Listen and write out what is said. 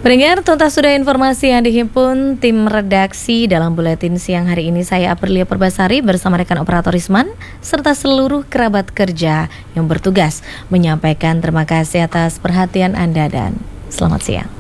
Pendengar, tuntas sudah informasi yang dihimpun tim redaksi dalam buletin siang hari ini. Saya Aprilia Perbasari bersama rekan operator Isman serta seluruh kerabat kerja yang bertugas menyampaikan terima kasih atas perhatian Anda dan selamat siang.